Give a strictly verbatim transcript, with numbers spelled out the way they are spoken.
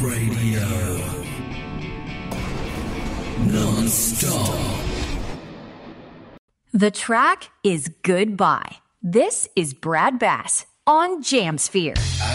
Radio. Non-stop. The track is Goodbye. This is Brad Bass on Jamsphere.